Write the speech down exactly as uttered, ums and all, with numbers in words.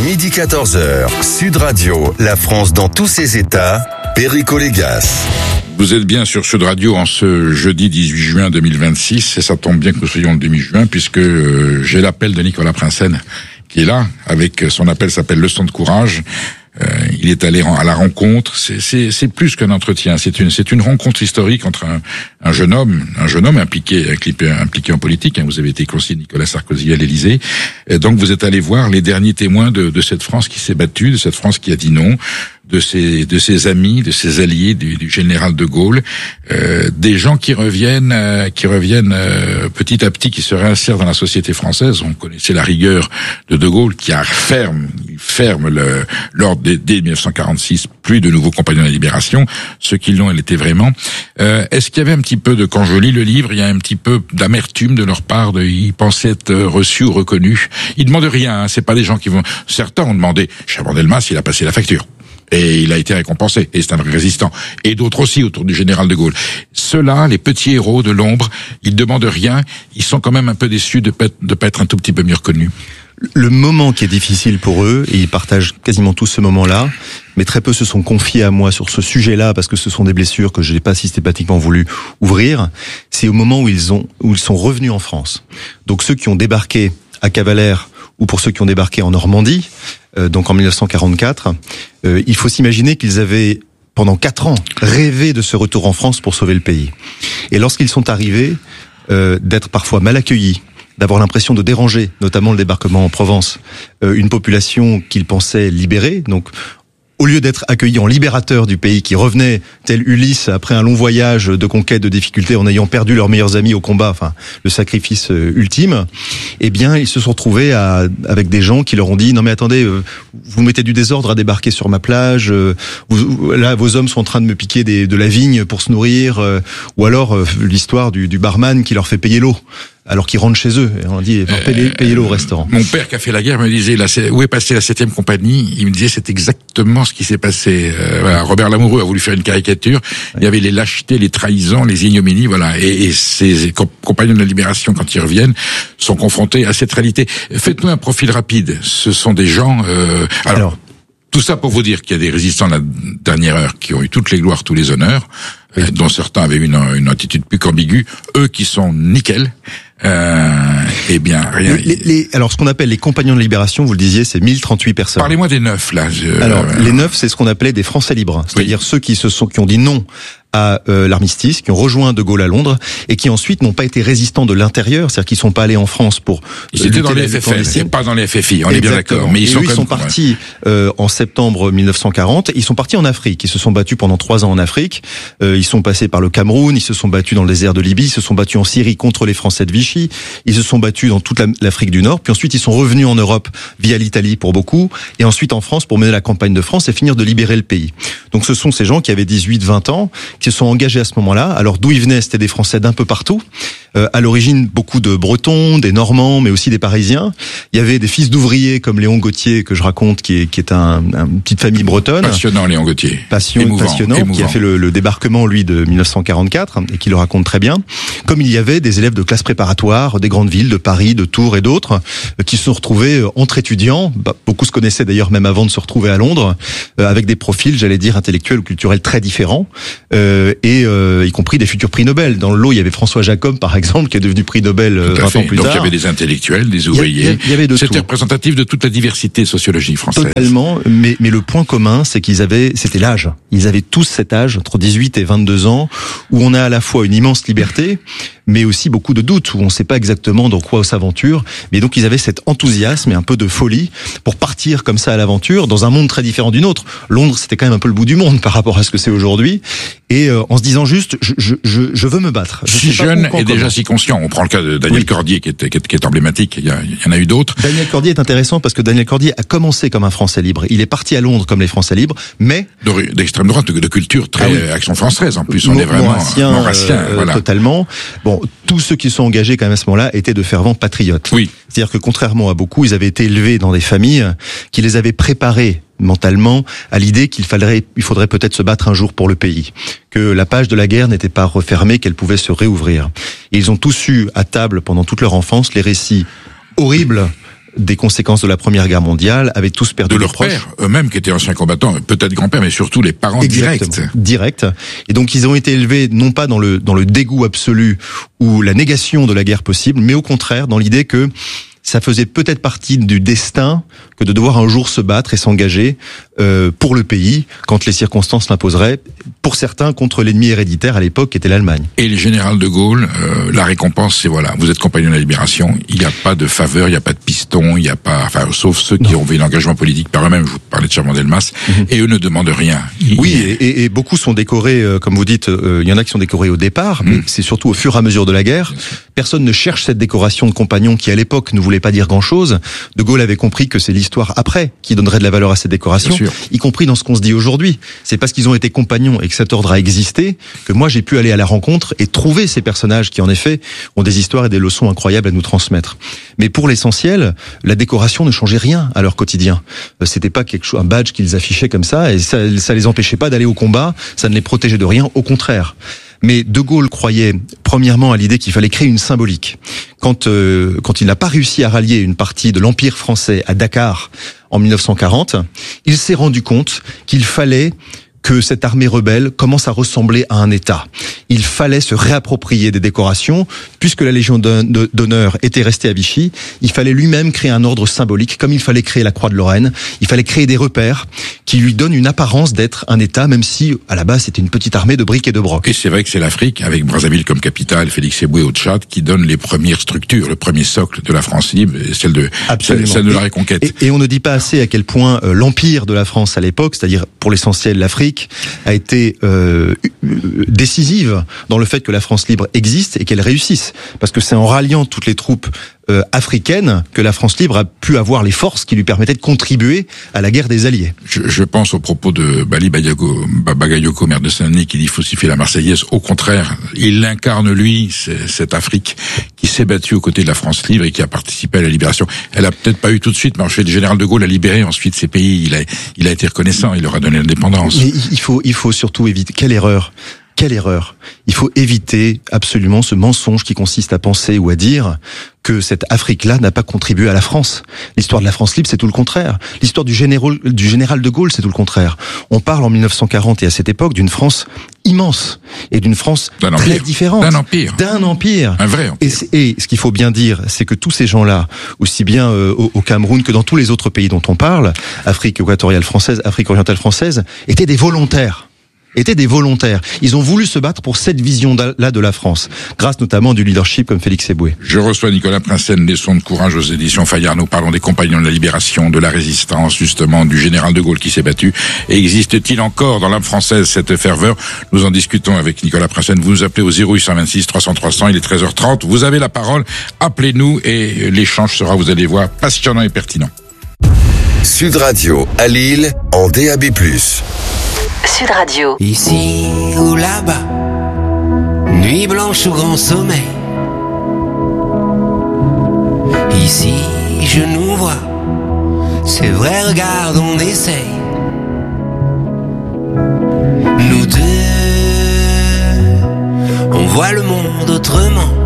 midi quatorze heures, Sud Radio, la France dans tous ses états, Perico Légas. Vous êtes bien sur Sud Radio en ce jeudi dix-huit juin deux mille vingt-six, et ça tombe bien que nous soyons le demi-juin, puisque euh, j'ai l'appel de Nicolas Prinsen, qui est là, avec son appel s'appelle Leçon de courage. Euh, il est allé à la rencontre. C'est, c'est, c'est plus qu'un entretien. C'est une, c'est une rencontre historique entre un, un jeune homme, un jeune homme impliqué, impliqué en politique. Hein, vous avez été conseiller de Nicolas Sarkozy à l'Élysée. Et donc vous êtes allé voir les derniers témoins de, de cette France qui s'est battue, de cette France qui a dit non, de ses, de ses amis, de ses alliés, du, du général de Gaulle, euh, des gens qui reviennent, euh, qui reviennent euh, petit à petit, qui se réinsèrent dans la société française. On connaissait la rigueur de de Gaulle qui a ferme, ferme le, l'ordre dès, dès dix-neuf cent quarante-six, plus de nouveaux compagnons de la libération. Ceux qui l'ont, elle était vraiment. Euh, est-ce qu'il y avait un petit peu de, quand je lis le livre, il y a un petit peu d'amertume de leur part, de, ils pensaient être reçus ou reconnus. Ils demandent rien, hein, c'est pas des gens qui vont, certains ont demandé, Chaban-Delmas, il a passé la facture. Et il a été récompensé, et c'est un vrai résistant. Et d'autres aussi autour du général de Gaulle. Ceux-là, les petits héros de l'ombre, ils demandent rien, ils sont quand même un peu déçus de pas, de pas être un tout petit peu mieux reconnus. Le moment qui est difficile pour eux, et ils partagent quasiment tous ce moment-là, mais très peu se sont confiés à moi sur ce sujet-là, parce que ce sont des blessures que je n'ai pas systématiquement voulu ouvrir, c'est au moment où ils ont, où ils sont revenus en France. Donc ceux qui ont débarqué à Cavalère, ou pour ceux qui ont débarqué en Normandie, euh, donc en dix-neuf cent quarante-quatre, euh, il faut s'imaginer qu'ils avaient, pendant quatre ans, rêvé de ce retour en France pour sauver le pays. Et lorsqu'ils sont arrivés, euh, d'être parfois mal accueillis, d'avoir l'impression de déranger, notamment le débarquement en Provence, euh, une population qu'ils pensaient libérée, donc au lieu d'être accueillis en libérateurs du pays qui revenaient, tel Ulysse, après un long voyage de conquête, de difficultés, en ayant perdu leurs meilleurs amis au combat, enfin, le sacrifice euh, ultime, eh bien, ils se sont retrouvés à, avec des gens qui leur ont dit, non mais attendez, euh, vous mettez du désordre à débarquer sur ma plage, euh, vous, là, vos hommes sont en train de me piquer des, de la vigne pour se nourrir, euh, ou alors euh, l'histoire du, du barman qui leur fait payer l'eau. Alors qu'ils rentrent chez eux. Et on dit, enfin, payez, payez l'eau au restaurant. Mon père qui a fait la guerre me disait, là, c'est, où est passée la septième compagnie? Il me disait, c'est exactement ce qui s'est passé. Euh, voilà, Robert Lamoureux a voulu faire une caricature. Il y avait les lâchetés, les trahisons, les ignominies, voilà. Et, et ces compagnons de la libération, quand ils reviennent, sont confrontés à cette réalité. Faites-nous un profil rapide. Ce sont des gens, euh, alors, alors tout ça pour vous dire qu'il y a des résistants de la dernière heure qui ont eu toutes les gloires, tous les honneurs, oui. euh, dont certains avaient une, une attitude plus qu'ambiguë, eux qui sont nickel. Euh, eh bien, rien. Les, les, alors, ce qu'on appelle les compagnons de libération, vous le disiez, c'est mille trente-huit personnes. Parlez-moi des neufs, là. Je... Alors, les neufs, c'est ce qu'on appelait des Français libres. C'est-à-dire oui. ceux qui se sont, qui ont dit non à euh, l'armistice, qui ont rejoint De Gaulle à Londres, et qui ensuite n'ont pas été résistants de l'intérieur, c'est-à-dire qu'ils sont pas allés en France pour... Ils étaient dans les F F L, et pas dans les F F I, on Exactement. Est bien d'accord. Mais ils et sont, eux, ils sont partis euh, en septembre dix-neuf cent quarante, ils sont partis en Afrique, ils se sont battus pendant trois ans en Afrique, euh, ils sont passés par le Cameroun, ils se sont battus dans le désert de Libye, ils se sont battus en Syrie contre les Français de Vichy, ils se sont battus dans toute la, l'Afrique du Nord, puis ensuite ils sont revenus en Europe via l'Italie pour beaucoup, et ensuite en France pour mener la campagne de France et finir de libérer le pays. Donc ce sont ces gens qui avaient dix-huit vingt ans, qui se sont engagés à ce moment là. Alors d'où ils venaient, c'était des Français d'un peu partout. Euh, à l'origine, beaucoup de Bretons, des Normands, mais aussi des Parisiens. Il y avait des fils d'ouvriers comme Léon Gauthier, que je raconte, qui est, qui est un, un une petite famille bretonne. Passionnant, Léon Gauthier. Passion, émouvant, passionnant, émouvant. Qui a fait le, le débarquement, lui, de dix-neuf cent quarante-quatre, et qui le raconte très bien. Comme il y avait des élèves de classe préparatoire, des grandes villes, de Paris, de Tours et d'autres, euh, qui se sont retrouvés euh, entre étudiants. Bah, beaucoup se connaissaient d'ailleurs même avant de se retrouver à Londres, euh, avec des profils, j'allais dire, intellectuels ou culturels très différents, euh, et euh, y compris des futurs prix Nobel. Dans le lot, il y avait François Jacob, par exemple, qui est devenu prix Nobel vingt ans plus Donc, tard. Donc il y avait des intellectuels, des ouvriers. Il y avait de C'était tout. représentatif de toute la diversité sociologique française. Totalement, mais, mais le point commun, c'est qu'ils avaient, c'était l'âge. Ils avaient tous cet âge, entre dix-huit et vingt-deux ans, où on a à la fois une immense liberté, mais aussi beaucoup de doutes, où on ne sait pas exactement dans quoi on s'aventure. Mais donc ils avaient cet enthousiasme et un peu de folie pour partir comme ça à l'aventure, dans un monde très différent du nôtre. Londres, c'était quand même un peu le bout du monde par rapport à ce que c'est aujourd'hui. Et euh, en se disant juste, je, je, je, je veux me battre. Je si jeune et déjà si conscient. On prend le cas de Daniel oui. Cordier, qui est, qui, est, qui est emblématique. Il y, a, il y en a eu d'autres. Daniel Cordier est intéressant parce que Daniel Cordier a commencé comme un Français libre. Il est parti à Londres comme les Français libres, mais... De, d'extrême droite, de, de culture très ah oui. action française. En plus, on Mo- est vraiment maurassien, maurassien. Euh, voilà. Totalement. Bon, tous ceux qui sont engagés quand même à ce moment-là étaient de fervents patriotes. Oui. C'est-à-dire que contrairement à beaucoup, ils avaient été élevés dans des familles qui les avaient préparés mentalement à l'idée qu'il faudrait, il faudrait peut-être se battre un jour pour le pays, que la page de la guerre n'était pas refermée, qu'elle pouvait se réouvrir. Et ils ont tous eu à table pendant toute leur enfance les récits horribles des conséquences de la Première Guerre mondiale, avaient tous perdu de leurs proches. pères, eux-mêmes qui étaient anciens combattants, peut-être grands-pères, mais surtout les parents Exactement. directs. Direct. Et donc ils ont été élevés non pas dans le dans le dégoût absolu ou la négation de la guerre possible, mais au contraire dans l'idée que ça faisait peut-être partie du destin que de devoir un jour se battre et s'engager euh, pour le pays quand les circonstances l'imposeraient. Pour certains, contre l'ennemi héréditaire à l'époque, qui était l'Allemagne. Et le général de Gaulle, euh, la récompense, c'est voilà, vous êtes compagnon de la Libération. Il n'y a pas de faveur, il n'y a pas de piston, il n'y a pas, enfin, sauf ceux qui non. ont fait l'engagement politique par eux-mêmes. Je vous parlais de Chaban-Delmas, mm-hmm. et eux ne demandent rien. Ils... Oui, et, et beaucoup sont décorés, euh, comme vous dites. Euh, il y en a qui sont décorés au départ, mm. mais c'est surtout au fur et à mesure de la guerre. Personne ne cherche cette décoration de compagnon qui, à l'époque, ne voulait pas dire grand-chose. De Gaulle avait compris que c'est l'histoire après qui donnerait de la valeur à cette décoration, y compris dans ce qu'on se dit aujourd'hui. C'est parce qu'ils ont été compagnons et que cet ordre a existé que moi j'ai pu aller à la rencontre et trouver ces personnages qui en effet ont des histoires et des leçons incroyables à nous transmettre. Mais pour l'essentiel, la décoration ne changeait rien à leur quotidien. C'était pas quelque chose, un badge qu'ils affichaient comme ça, et ça, ça les empêchait pas d'aller au combat, ça ne les protégeait de rien, au contraire. Mais De Gaulle croyait premièrement à l'idée qu'il fallait créer une symbolique. Quand euh, quand il n'a pas réussi à rallier une partie de l'Empire français à Dakar en mille neuf cent quarante, il s'est rendu compte qu'il fallait que cette armée rebelle commence à ressembler à un État. Il fallait se réapproprier des décorations, puisque la Légion d'honneur était restée à Vichy. Il fallait lui-même créer un ordre symbolique, comme il fallait créer la Croix de Lorraine. Il fallait créer des repères qui lui donnent une apparence d'être un État, même si, à la base, c'était une petite armée de briques et de brocs. Et c'est vrai que c'est l'Afrique, avec Brazzaville comme capitale, Félix Éboué au Tchad, qui donne les premières structures, le premier socle de la France libre, celle de, celle, celle de la Reconquête. Et, et on ne dit pas assez à quel point euh, l'empire de la France à l'époque, c'est-à-dire pour l'essentiel l'Afrique, a été euh, décisive dans le fait que la France libre existe et qu'elle réussisse. Parce que c'est en ralliant toutes les troupes euh, africaines que la France libre a pu avoir les forces qui lui permettaient de contribuer à la guerre des Alliés. Je, je pense au propos de Bali Bagayogo, Bagayoko, maire de Saint-Denis, qui dit falsifier la Marseillaise. Au contraire, il incarne, lui, cette Afrique qui s'est battue aux côtés de la France libre et qui a participé à la libération. Elle a peut-être pas eu tout de suite marché. Le général de Gaulle a libéré ensuite ces pays. Il a, il a été reconnaissant. Il leur a donné l'indépendance. Mais il faut, il faut surtout éviter. Quelle erreur! Quelle erreur! Il faut éviter absolument ce mensonge qui consiste à penser ou à dire que cette Afrique-là n'a pas contribué à la France. L'histoire de la France libre, c'est tout le contraire. L'histoire du général, du général de Gaulle, c'est tout le contraire. On parle en mille neuf cent quarante et à cette époque d'une France immense et d'une France très différente. D'un empire. D'un empire. Un vrai empire. Et, et ce qu'il faut bien dire, c'est que tous ces gens-là, aussi bien euh, au, au Cameroun que dans tous les autres pays dont on parle, Afrique équatoriale française, Afrique orientale française, étaient des volontaires. étaient des volontaires. Ils ont voulu se battre pour cette vision-là de la France, grâce notamment du leadership comme Félix Éboué. Je reçois Nicolas Prinsen, Leçons de courage aux éditions Fayard. Nous parlons des compagnons de la libération, de la résistance, justement, du général de Gaulle qui s'est battu. Et existe-t-il encore dans l'âme française cette ferveur? Nous en discutons avec Nicolas Prinsen. Vous nous appelez au zéro huit cent vingt-six trois cents trois cents, il est treize heures trente. Vous avez la parole, appelez-nous et l'échange sera, vous allez voir, passionnant et pertinent. Sud Radio à Lille en D A B plus. Sud Radio. Ici ou là-bas, nuit blanche ou grand sommeil. Ici je nous vois, c'est vrai, regarde, on essaye. Nous deux, on voit le monde autrement.